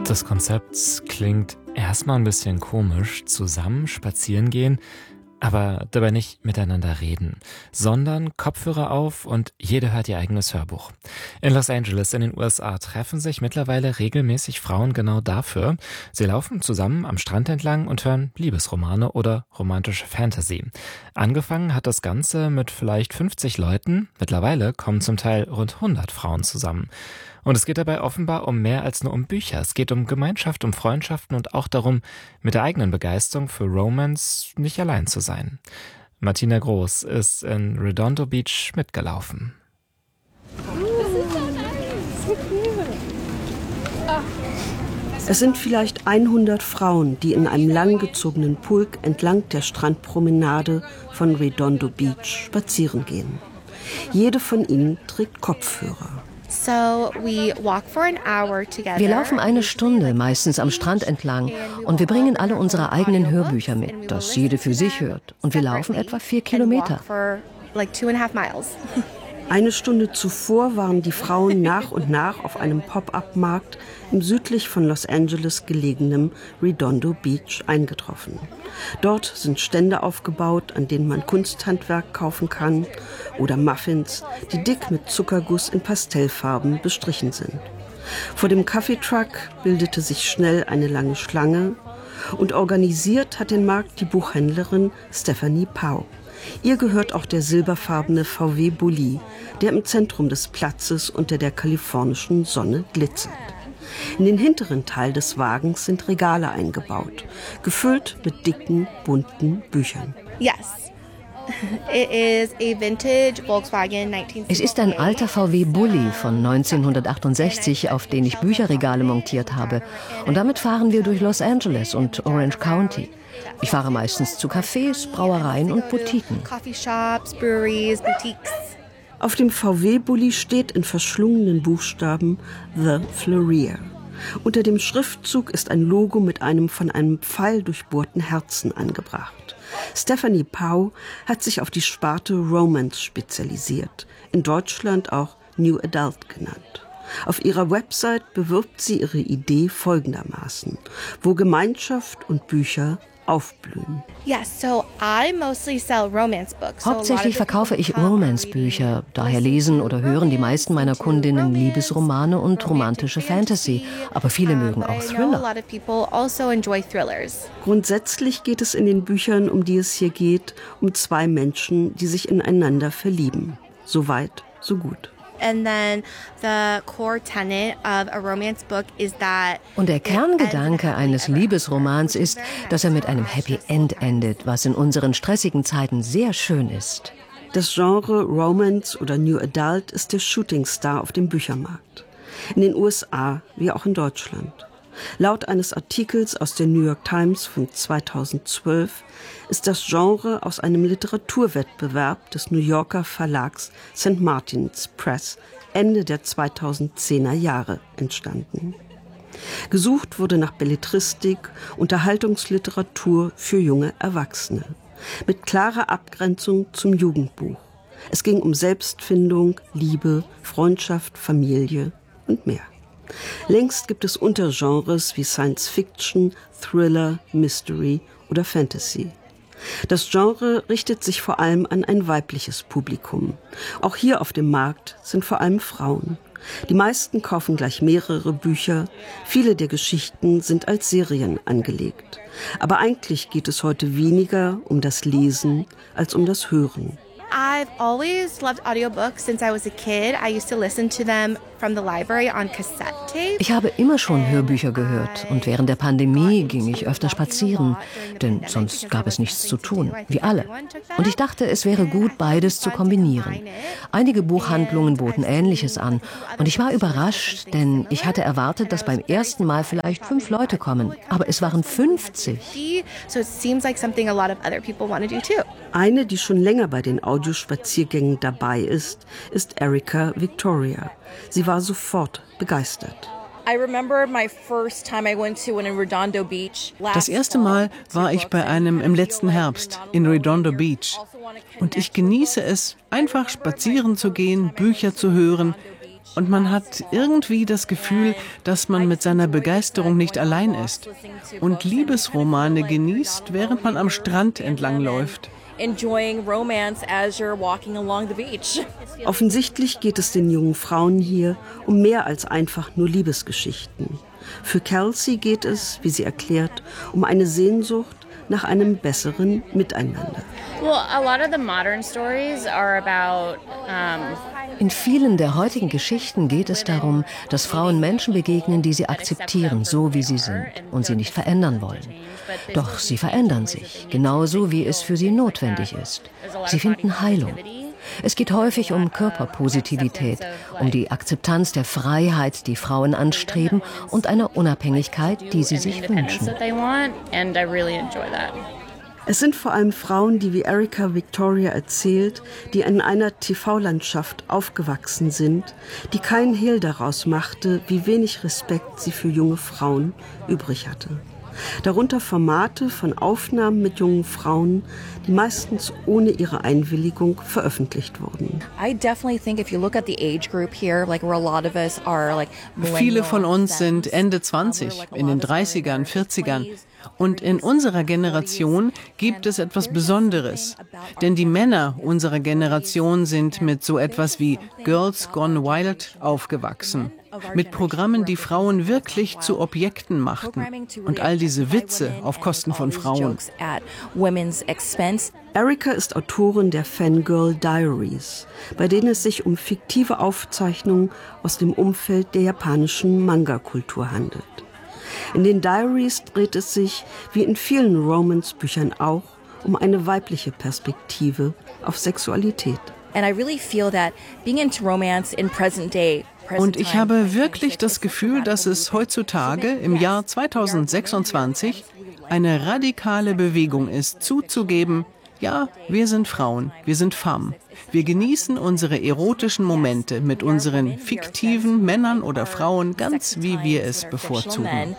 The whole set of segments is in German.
Das Konzept klingt erstmal ein bisschen komisch, zusammen spazieren gehen, aber dabei nicht miteinander reden, sondern Kopfhörer auf und jeder hört ihr eigenes Hörbuch. In Los Angeles in den USA treffen sich mittlerweile regelmäßig Frauen genau dafür. Sie laufen zusammen am Strand entlang und hören Liebesromane oder romantische Fantasy. Angefangen hat das Ganze mit vielleicht 50 Leuten, mittlerweile kommen zum Teil rund 100 Frauen zusammen. Und es geht dabei offenbar um mehr als nur um Bücher. Es geht um Gemeinschaft, um Freundschaften und auch darum, mit der eigenen Begeisterung für Romance nicht allein zu sein. Martina Groß ist in Redondo Beach mitgelaufen. Es sind vielleicht 100 Frauen, die in einem langgezogenen Pulk entlang der Strandpromenade von Redondo Beach spazieren gehen. Jede von ihnen trägt Kopfhörer. Wir laufen eine Stunde, meistens am Strand entlang, und wir bringen alle unsere eigenen Hörbücher mit, das jede für sich hört. Und wir laufen etwa 4 Kilometer. Eine Stunde zuvor waren die Frauen nach und nach auf einem Pop-up-Markt im südlich von Los Angeles gelegenen Redondo Beach eingetroffen. Dort sind Stände aufgebaut, an denen man Kunsthandwerk kaufen kann oder Muffins, die dick mit Zuckerguss in Pastellfarben bestrichen sind. Vor dem Kaffeetruck bildete sich schnell eine lange Schlange und organisiert hat den Markt die Buchhändlerin Stephanie Pau. Ihr gehört auch der silberfarbene VW Bulli, der im Zentrum des Platzes unter der kalifornischen Sonne glitzert. In den hinteren Teil des Wagens sind Regale eingebaut, gefüllt mit dicken, bunten Büchern. Es ist ein alter VW Bulli von 1968, auf den ich Bücherregale montiert habe. Und damit fahren wir durch Los Angeles und Orange County. Ich fahre meistens zu Cafés, Brauereien und Boutiquen. Auf dem VW-Bulli steht in verschlungenen Buchstaben The Florier. Unter dem Schriftzug ist ein Logo mit einem von einem Pfeil durchbohrten Herzen angebracht. Stephanie Pau hat sich auf die Sparte Romance spezialisiert, in Deutschland auch New Adult genannt. Auf ihrer Website bewirbt sie ihre Idee folgendermaßen: wo Gemeinschaft und Bücher aufblühen. Hauptsächlich verkaufe ich Romance-Bücher. Daher lesen oder hören die meisten meiner Kundinnen Liebesromane und romantische Fantasy. Aber viele mögen auch Thriller. Grundsätzlich geht es in den Büchern, um die es hier geht, um 2 Menschen, die sich ineinander verlieben. So weit, so gut. Und der Kerngedanke eines Liebesromans ist, dass er mit einem Happy End endet, was in unseren stressigen Zeiten sehr schön ist. Das Genre Romance oder New Adult ist der Shootingstar auf dem Büchermarkt. In den USA wie auch in Deutschland. Laut eines Artikels aus der New York Times von 2012 ist das Genre aus einem Literaturwettbewerb des New Yorker Verlags St. Martin's Press Ende der 2010er Jahre entstanden. Gesucht wurde nach Belletristik, Unterhaltungsliteratur für junge Erwachsene, mit klarer Abgrenzung zum Jugendbuch. Es ging um Selbstfindung, Liebe, Freundschaft, Familie und mehr. Längst gibt es Untergenres wie Science Fiction, Thriller, Mystery oder Fantasy. Das Genre richtet sich vor allem an ein weibliches Publikum. Auch hier auf dem Markt sind vor allem Frauen. Die meisten kaufen gleich mehrere Bücher. Viele der Geschichten sind als Serien angelegt. Aber eigentlich geht es heute weniger um das Lesen als um das Hören. I've always loved audiobooks since I was a kid. I used to listen to them from the library on cassette tape. Ich habe immer schon Hörbücher gehört und während der Pandemie ging ich öfter spazieren, denn sonst gab es nichts zu tun, wie alle. Und ich dachte, es wäre gut, beides zu kombinieren. Einige Buchhandlungen boten Ähnliches an und ich war überrascht, denn ich hatte erwartet, dass beim ersten Mal vielleicht 5 Leute kommen, aber es waren 50. So it seems like something a lot of other people want to do too. Eine, die schon länger bei den Audiospaziergängen dabei ist Erika Victoria. Sie war sofort begeistert. Das erste Mal war ich bei einem im letzten Herbst in Redondo Beach. Und ich genieße es, einfach spazieren zu gehen, Bücher zu hören, Und man hat irgendwie das Gefühl, dass man mit seiner Begeisterung nicht allein ist und Liebesromane genießt, während man am Strand entlangläuft. Offensichtlich geht es den jungen Frauen hier um mehr als einfach nur Liebesgeschichten. Für Kelsey geht es, wie sie erklärt, um eine Sehnsucht nach einem besseren Miteinander. In vielen der heutigen Geschichten geht es darum, dass Frauen Menschen begegnen, die sie akzeptieren, so wie sie sind und sie nicht verändern wollen. Doch sie verändern sich, genauso wie es für sie notwendig ist. Sie finden Heilung. Es geht häufig um Körperpositivität, um die Akzeptanz der Freiheit, die Frauen anstreben, und einer Unabhängigkeit, die sie sich wünschen. Es sind vor allem Frauen, die wie Erica Victoria erzählt, die in einer TV-Landschaft aufgewachsen sind, die keinen Hehl daraus machte, wie wenig Respekt sie für junge Frauen übrig hatte. Darunter Formate von Aufnahmen mit jungen Frauen, die meistens ohne ihre Einwilligung veröffentlicht wurden. Viele von uns sind Ende 20, in den 30ern, 40ern. Und in unserer Generation gibt es etwas Besonderes. Denn die Männer unserer Generation sind mit so etwas wie Girls Gone Wild aufgewachsen. Mit Programmen, die Frauen wirklich zu Objekten machten. Und all diese Witze auf Kosten von Frauen. Erica ist Autorin der Fangirl Diaries, bei denen es sich um fiktive Aufzeichnungen aus dem Umfeld der japanischen Manga-Kultur handelt. In den Diaries dreht es sich, wie in vielen Romance-Büchern auch, um eine weibliche Perspektive auf Sexualität. Und ich habe wirklich das Gefühl, dass es heutzutage, im Jahr 2026, eine radikale Bewegung ist, zuzugeben, ja, wir sind Frauen, wir sind Femmes. Wir genießen unsere erotischen Momente mit unseren fiktiven Männern oder Frauen, ganz wie wir es bevorzugen.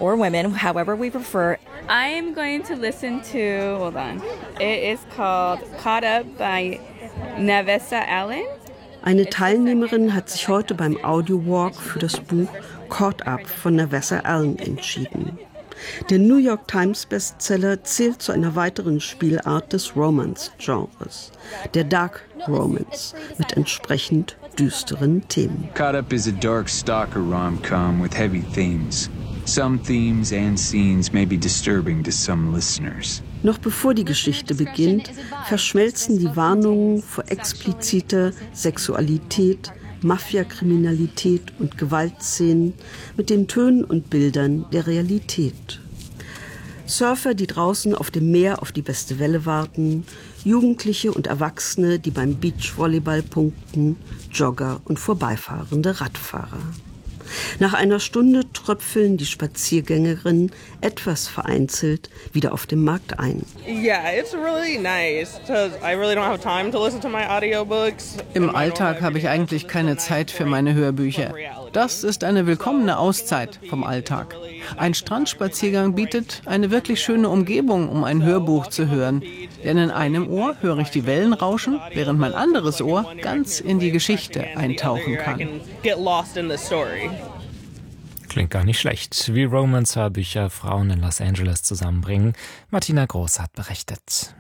I'm going to listen to, hold on, it is called Caught Up by Nevessa Allen. Eine Teilnehmerin hat sich heute beim Audio-Walk für das Buch Caught Up von Nevessa Allen entschieden. Der New York Times Bestseller zählt zu einer weiteren Spielart des Romance-Genres, der Dark Romance, mit entsprechend düsteren Themen. Caught Up is a dark stalker rom-com with heavy themes. Some themes and scenes may be disturbing to some listeners. Noch bevor die Geschichte beginnt, verschmelzen die Warnungen vor expliziter Sexualität, Mafia-Kriminalität und Gewaltszenen mit den Tönen und Bildern der Realität. Surfer, die draußen auf dem Meer auf die beste Welle warten, Jugendliche und Erwachsene, die beim Beachvolleyball punkten, Jogger und vorbeifahrende Radfahrer. Nach einer Stunde tröpfeln die Spaziergängerinnen etwas vereinzelt wieder auf dem Markt ein. Im Alltag habe ich eigentlich keine Zeit für meine Hörbücher. Das ist eine willkommene Auszeit vom Alltag. Ein Strandspaziergang bietet eine wirklich schöne Umgebung, um ein Hörbuch zu hören. Denn in einem Ohr höre ich die Wellen rauschen, während mein anderes Ohr ganz in die Geschichte eintauchen kann. Klingt gar nicht schlecht, wie Romance-Hörbücher Frauen in Los Angeles zusammenbringen. Martina Groß hat berichtet.